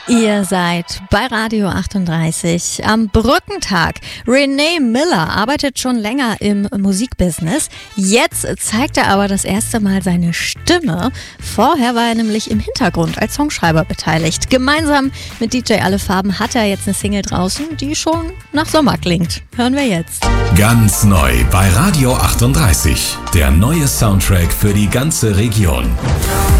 Ihr seid bei Radio 38 am Brückentag. René Miller arbeitet schon länger im Musikbusiness. Jetzt zeigt er aber das erste Mal seine Stimme. Vorher war er nämlich im Hintergrund als Songschreiber beteiligt. Gemeinsam mit DJ Alle Farben hat er jetzt eine Single draußen, die schon nach Sommer klingt. Hören wir jetzt. Ganz neu bei Radio 38. Der neue Soundtrack für die ganze Region.